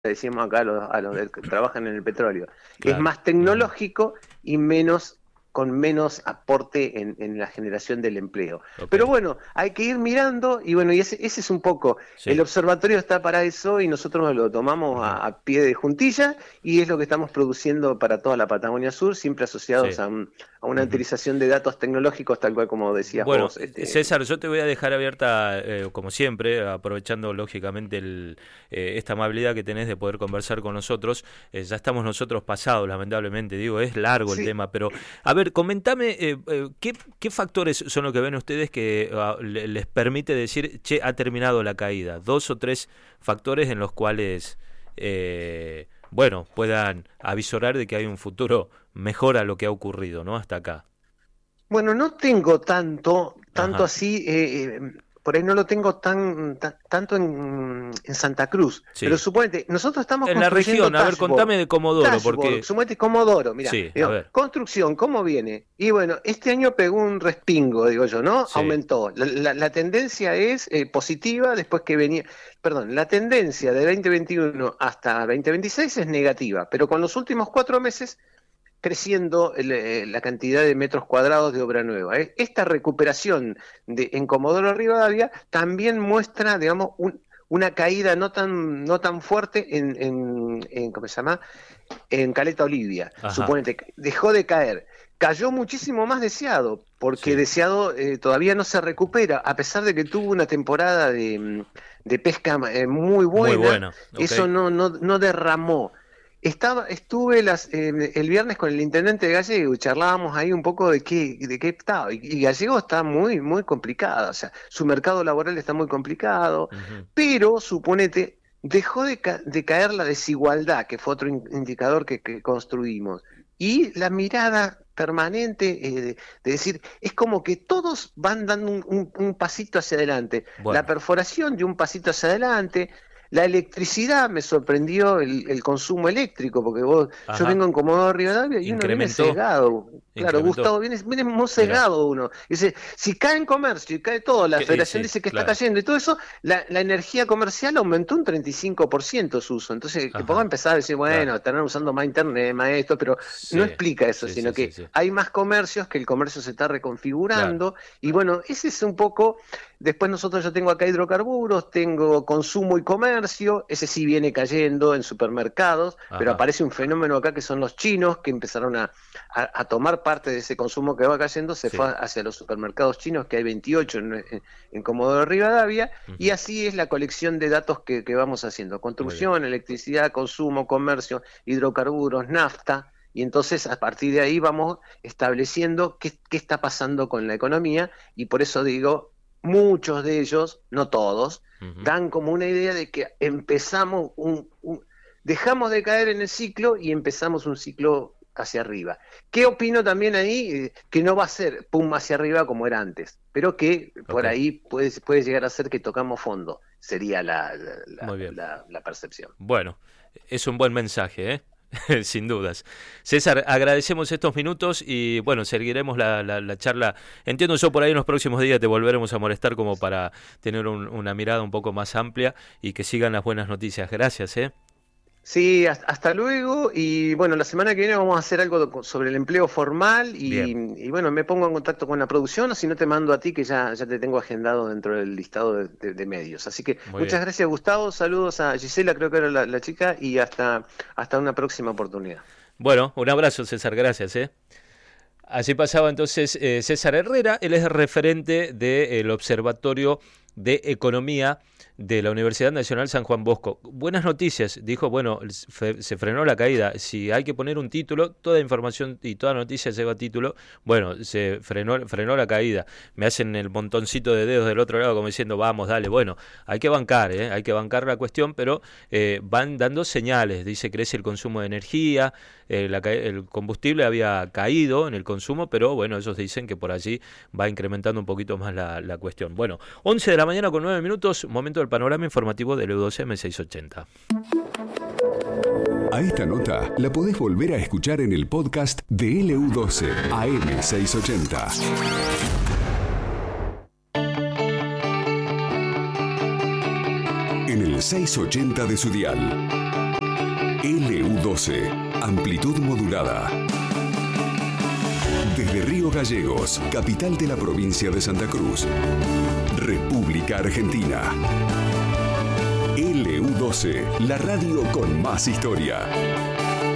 decimos acá a los que trabajan en el petróleo. Es Claro. más tecnológico y con menos aporte en la generación del empleo. Ok. Pero bueno, hay que ir mirando y bueno, y ese es un poco, el Sí. observatorio está para eso y nosotros lo tomamos Ujú. a pie de juntilla y es lo que estamos produciendo para toda la Patagonia Sur, siempre asociados Sí. a una Ujú. utilización de datos tecnológicos, tal cual como decías Bueno, vos. César, yo te voy a dejar abierta, como siempre, aprovechando lógicamente esta amabilidad que tenés de poder conversar con nosotros. Ya estamos nosotros pasados, lamentablemente, digo, es largo el Sí, tema, pero a ver, comentame, ¿qué factores son los que ven ustedes que les permite decir, che, ha terminado la caída? Dos o tres factores en los cuales, bueno, puedan avisorar de que hay un futuro mejor a lo que ha ocurrido, ¿no? Hasta acá. bueno, no tengo tanto Ajá. así, por ahí no lo tengo tanto en Santa Cruz, pero Sí. suponete, nosotros estamos En la construyendo región, a ver, contame de Comodoro, Dashboard, porque... suponete Comodoro, mira, Sí, a ver, construcción, ¿cómo viene? Y bueno, este año pegó un respingo, digo yo, ¿no? sí, Aumentó. La tendencia es positiva después que venía, perdón, la tendencia de 2021 hasta 2026 es negativa, pero con los últimos 4 meses creciendo la cantidad de metros cuadrados de obra nueva. Esta recuperación en Comodoro Rivadavia también muestra, digamos, una caída no tan fuerte ¿cómo se llama? En Caleta Olivia. ajá, Suponete, dejó de caer. Cayó muchísimo más Deseado, porque sí, Deseado todavía no se recupera, a pesar de que tuvo una temporada de pesca muy muy buena, buena, ok, eso no derramó. Estuve el viernes con el intendente de Gallego y charlábamos ahí un poco de qué estaba. Y Gallego está muy, muy complicado, o sea, su mercado laboral está muy complicado, ujú, pero suponete, dejó de caer la desigualdad, que fue otro indicador que construimos. Y la mirada permanente de decir, es como que todos van dando un pasito hacia adelante. La bueno, perforación de un pasito hacia adelante, la electricidad me sorprendió el consumo eléctrico, porque yo ajá, vengo en Comodoro Rivadavia y uno viene incrementó, sesgado. Claro, incrementó, Gustavo, viene muy mira, sesgado uno. Dice, si cae en comercio y cae todo, la federación sí, dice que está claro, cayendo y todo eso, la energía comercial aumentó un 35% su uso. Entonces, que podamos ajá, empezar a decir, claro, bueno, estarán usando más internet, más esto, pero no sí, explica eso, sí, sino sí, sí, que sí, hay más comercios, que el comercio se está claro, reconfigurando. Y bueno, ese es un poco. Después yo tengo acá hidrocarburos, tengo consumo y comercio, ese sí viene cayendo en supermercados, pero ajá, aparece un fenómeno acá que son los chinos que empezaron a tomar parte de ese consumo que va cayendo, se fue sí, hacia los supermercados chinos, que hay 28 en Comodoro Rivadavia, y ujú, así es la colección de datos que vamos haciendo: muy bien, construcción, electricidad, consumo, comercio, hidrocarburos, nafta. Y entonces a partir de ahí vamos estableciendo qué está pasando con la economía y por eso digo, muchos de ellos, no todos, ujú, dan como una idea de que dejamos de caer en el ciclo y empezamos un ciclo hacia arriba. ¿Qué opino también ahí? Que no va a ser pum hacia arriba como era antes, pero que ok, por ahí puede llegar a ser que tocamos fondo, sería la, la, la, muy bien. la- la percepción. Bueno, es un buen mensaje, ¿eh? Sin dudas. César, agradecemos estos minutos y bueno, seguiremos la charla. Entiendo yo por ahí en los próximos días te volveremos a molestar como para tener una mirada un poco más amplia y que sigan las buenas noticias. Gracias, ¿eh? Sí, hasta luego. Y bueno, la semana que viene vamos a hacer algo sobre el empleo formal y, Bien, y bueno, me pongo en contacto con la producción o si no te mando a ti que ya te tengo agendado dentro del listado de medios. Así que muy muchas bien. gracias, Gustavo. Saludos a Gisela, creo que era la chica, y hasta una próxima oportunidad. Bueno, un abrazo, César, gracias, ¿eh? Así pasaba entonces César Herrera, él es referente del Observatorio de Economía de la Universidad Nacional San Juan Bosco. Buenas noticias, dijo, bueno, se frenó la caída, si hay que poner un título, toda información y toda noticia lleva título, bueno, se frenó la caída. Me hacen el montoncito de dedos del otro lado como diciendo, vamos, dale, bueno, hay que bancar, hay que bancar la cuestión, pero van dando señales, dice, crece el consumo de energía, el combustible había caído en el consumo, pero bueno, ellos dicen que por allí va incrementando un poquito más la cuestión. Bueno, 11 de la mañana con 9 minutos, momento del panorama informativo del EU12 M680. A esta nota la podés volver a escuchar en el podcast de LU12 AM680. En el 680 de su dial. LU12, amplitud modulada. Desde Río Gallegos, capital de la provincia de Santa Cruz, República Argentina. LU12, la radio con más historia.